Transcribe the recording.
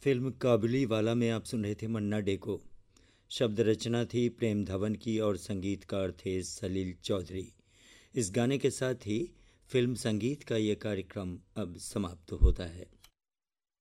Film Kabuliwala में आप सुन रहे थे मन्ना डे को। शब्द रचना थी प्रेम धवन की और संगीतकार थे सलील चौधरी। इस गाने के साथ ही फिल्म संगीत का ये कार्यक्रम अब समाप्त होता है।